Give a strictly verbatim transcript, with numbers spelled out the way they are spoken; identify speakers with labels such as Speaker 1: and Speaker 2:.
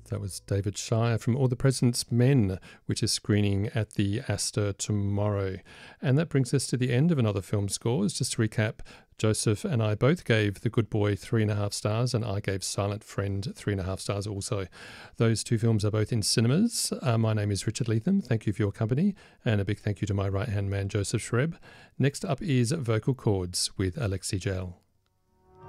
Speaker 1: That was David Shire from All the President's Men, which is screening at the Astor tomorrow. And that brings us to the end of Another Film Scores. Just to recap, Joseph and I both gave The Good Boy three and a half stars, and I gave Silent Friend three and a half stars also. Those two films are both in cinemas. Uh, my name is Richard Leatham. Thank you for your company, and a big thank you to my right-hand man, Joseph Shreb. Next up is Vocal Chords with Alexi Jell.